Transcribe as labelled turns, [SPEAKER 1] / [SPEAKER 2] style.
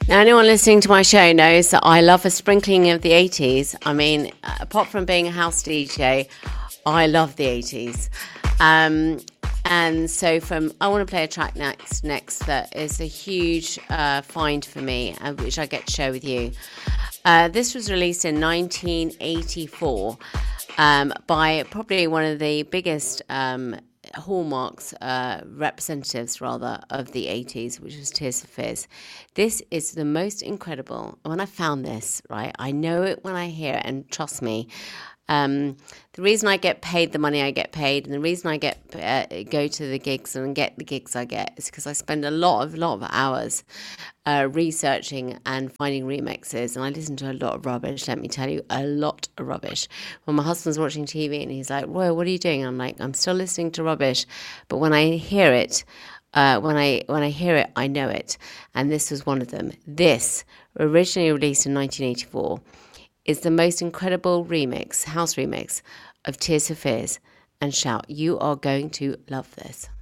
[SPEAKER 1] Now, anyone listening to my show knows that I love a sprinkling of the 80s. I mean, apart from being a house DJ, I love the 80s. And so I want to play a track next that is a huge find for me, which I get to share with you. This was released in 1984 by probably one of the biggest hallmarks, representatives rather, of the 80s, which was Tears for Fears. This is the most incredible. When I found this, right, I know it when I hear it, and trust me, the reason I get paid the money I get paid, and the reason I go to the gigs and get the gigs I get, is because I spend a lot of hours researching and finding remixes, and I listen to a lot of rubbish. Let me tell you, a lot of rubbish. When my husband's watching TV and he's like, "Roy, what are you doing?" I'm like, "I'm still listening to rubbish," but when I hear it, when I hear it, I know it. And this was one of them. This, originally released in 1984. Is the most incredible house remix of Tears for Fears and Shout. You are going to love this.